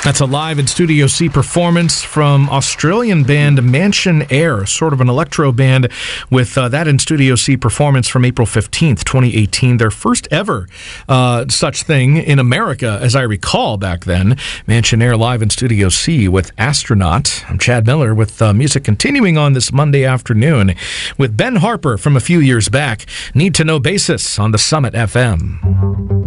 That's a live in Studio C performance from Australian band Mansion Air, sort of an electro band with that in Studio C performance from April 15th, 2018. Their first ever such thing in America, as I recall back then. Mansion Air live in Studio C with Astronaut. I'm Chad Miller with music continuing on this Monday afternoon with Ben Harper from a few years back. Need to Know Basis on the Summit FM.